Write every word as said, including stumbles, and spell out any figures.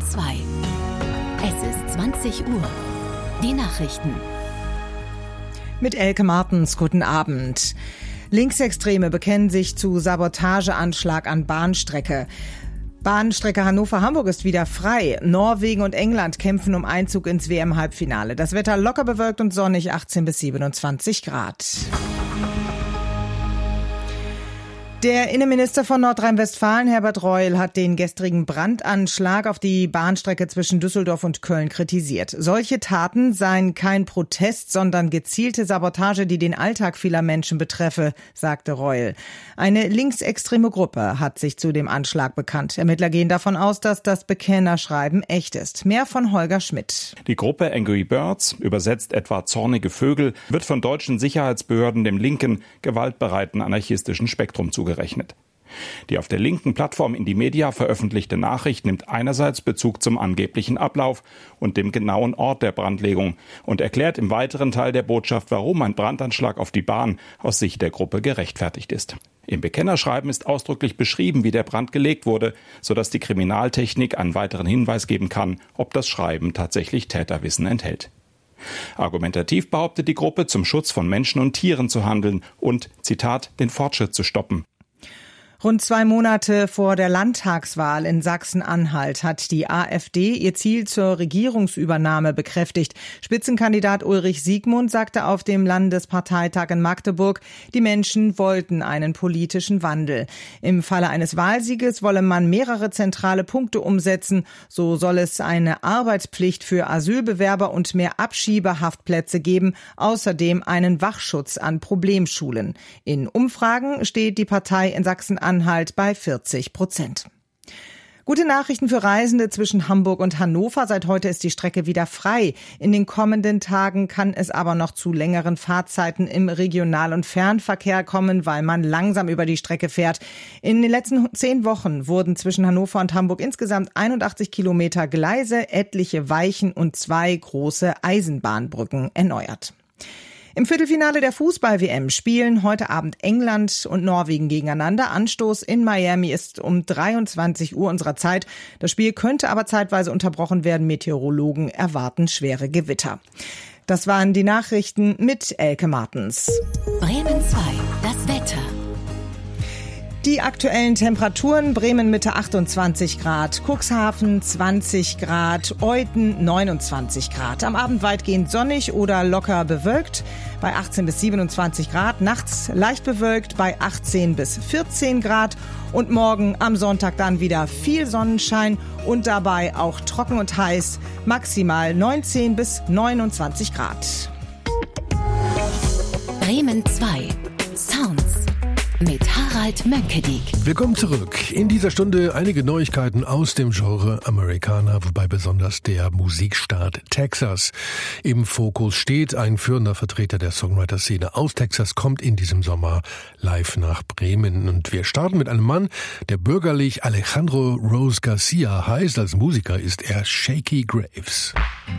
zwei. Es ist zwanzig Uhr. Die Nachrichten. Mit Elke Martens, guten Abend. Linksextreme bekennen sich zu Sabotageanschlag an Bahnstrecke. Bahnstrecke Hannover-Hamburg ist wieder frei. Norwegen und England kämpfen um Einzug ins W M-Halbfinale. Das Wetter locker bewölkt und sonnig, achtzehn bis siebenundzwanzig Grad. Der Innenminister von Nordrhein-Westfalen, Herbert Reul, hat den gestrigen Brandanschlag auf die Bahnstrecke zwischen Düsseldorf und Köln kritisiert. Solche Taten seien kein Protest, sondern gezielte Sabotage, die den Alltag vieler Menschen betreffe, sagte Reul. Eine linksextreme Gruppe hat sich zu dem Anschlag bekannt. Ermittler gehen davon aus, dass das Bekennerschreiben echt ist. Mehr von Holger Schmidt. Die Gruppe Angry Birds, übersetzt etwa zornige Vögel, wird von deutschen Sicherheitsbehörden dem linken, gewaltbereiten anarchistischen Spektrum zugerechnet. Die auf der linken Plattform Indymedia veröffentlichte Nachricht nimmt einerseits Bezug zum angeblichen Ablauf und dem genauen Ort der Brandlegung und erklärt im weiteren Teil der Botschaft, warum ein Brandanschlag auf die Bahn aus Sicht der Gruppe gerechtfertigt ist. Im Bekennerschreiben ist ausdrücklich beschrieben, wie der Brand gelegt wurde, sodass die Kriminaltechnik einen weiteren Hinweis geben kann, ob das Schreiben tatsächlich Täterwissen enthält. Argumentativ behauptet die Gruppe, zum Schutz von Menschen und Tieren zu handeln und, Zitat, den Fortschritt zu stoppen. Rund zwei Monate vor der Landtagswahl in Sachsen-Anhalt hat die AfD ihr Ziel zur Regierungsübernahme bekräftigt. Spitzenkandidat Ulrich Siegmund sagte auf dem Landesparteitag in Magdeburg, die Menschen wollten einen politischen Wandel. Im Falle eines Wahlsieges wolle man mehrere zentrale Punkte umsetzen. So soll es eine Arbeitspflicht für Asylbewerber und mehr Abschiebehaftplätze geben, außerdem einen Wachschutz an Problemschulen. In Umfragen steht die Partei in Sachsen-Anhalt Anhalt bei vierzig Prozent. Gute Nachrichten für Reisende zwischen Hamburg und Hannover. Seit heute ist die Strecke wieder frei. In den kommenden Tagen kann es aber noch zu längeren Fahrzeiten im Regional- und Fernverkehr kommen, weil man langsam über die Strecke fährt. In den letzten zehn Wochen wurden zwischen Hannover und Hamburg insgesamt einundachtzig Kilometer Gleise, etliche Weichen und zwei große Eisenbahnbrücken erneuert. Im Viertelfinale der Fußball-W M spielen heute Abend England und Norwegen gegeneinander. Anstoß in Miami ist um dreiundzwanzig Uhr unserer Zeit. Das Spiel könnte aber zeitweise unterbrochen werden. Meteorologen erwarten schwere Gewitter. Das waren die Nachrichten mit Elke Martens. Bremen zwei, das Wetter. Die aktuellen Temperaturen: Bremen Mitte achtundzwanzig Grad, Cuxhaven zwanzig Grad, Euthen neunundzwanzig Grad. Am Abend weitgehend sonnig oder locker bewölkt bei achtzehn bis siebenundzwanzig Grad. Nachts leicht bewölkt bei achtzehn bis vierzehn Grad. Und morgen am Sonntag dann wieder viel Sonnenschein und dabei auch trocken und heiß. Maximal neunzehn bis neunundzwanzig Grad. Bremen zwei, Sounds. Mit Harald Mönckedik. Willkommen zurück. In dieser Stunde einige Neuigkeiten aus dem Genre Americana, wobei besonders der Musikstaat Texas im Fokus steht. Ein führender Vertreter der Songwriter-Szene aus Texas kommt in diesem Sommer live nach Bremen. Und wir starten mit einem Mann, der bürgerlich Alejandro Rose Garcia heißt. Als Musiker ist er Shaky Graves.